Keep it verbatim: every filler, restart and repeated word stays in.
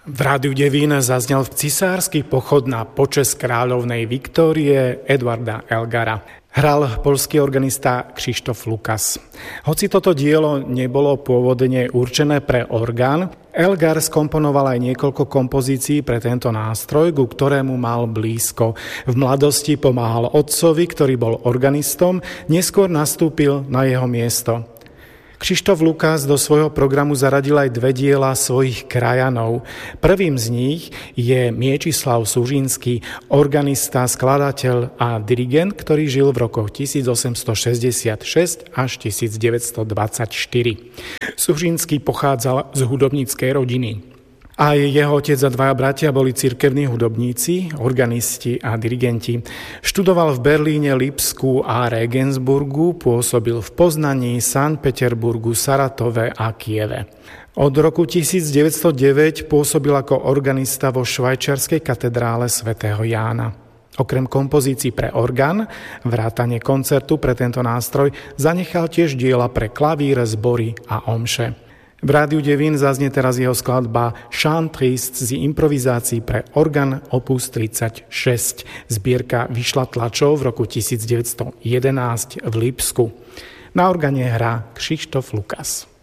V Rádiu Devín zaznel cisársky pochod na počesť kráľovnej Viktórie Eduarda Elgara. Hral poľský organista Krzysztof Lukas. Hoci toto dielo nebolo pôvodne určené pre orgán, Elgar skomponoval aj niekoľko kompozícií pre tento nástroj, ku ktorému mal blízko. V mladosti pomáhal otcovi, ktorý bol organistom, neskôr nastúpil na jeho miesto. Krzysztof Lukas do svojho programu zaradil aj dve diela svojich krajanov. Prvým z nich je Miečislav Sužinský, organista, skladateľ a dirigent, ktorý žil v rokoch tisícosemstošesťdesiatšesť až tisícdeväťstodvadsaťštyri. Sužinský pochádzal z hudobníckej rodiny. Aj jeho otec a dvaja bratia boli cirkevní hudobníci, organisti a dirigenti. Študoval v Berlíne, Lipsku a Regensburgu, pôsobil v Poznaní, Sankt Peterburgu, Saratove a Kieve. Od roku tisícdeväťstodeväť pôsobil ako organista vo švajčiarskej katedrále svätého Jána. Okrem kompozícií pre orgán, vrátane koncertu pre tento nástroj, zanechal tiež diela pre klavír, zbory a omše. V Rádiu Devín zaznie teraz jeho skladba Chant triste z improvizácií pre orgán opus tridsaťšesť. Zbierka vyšla tlačov v roku tisícdeväťstojedenásť v Lipsku. Na orgáne hrá Krzysztof Lukas.